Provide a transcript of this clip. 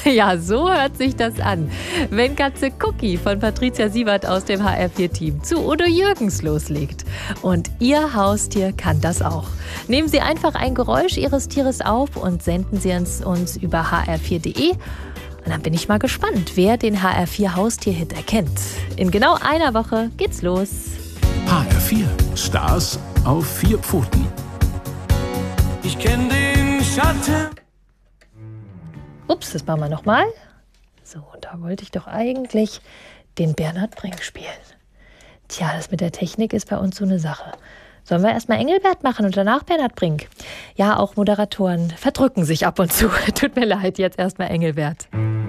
Ja, so hört sich das an. Wenn Katze Cookie von Patricia Sievert aus dem HR4-Team zu Udo Jürgens loslegt. Und Ihr Haustier kann das auch. Nehmen Sie einfach ein Geräusch Ihres Tieres auf und senden Sie es uns über hr4.de. Und dann bin ich mal gespannt, wer den HR4 Haustier-Hit erkennt. In genau einer Woche geht's los. HR4 Stars auf 4 Pfoten. Ich kenn den Schatten. Ups, das machen wir nochmal. So, da wollte ich doch eigentlich den Bernhard Brink spielen. Tja, das mit der Technik ist bei uns so eine Sache. Sollen wir erstmal Engelbert machen und danach Bernhard Brink? Ja, auch Moderatoren verdrücken sich ab und zu. Tut mir leid, jetzt erstmal Engelbert.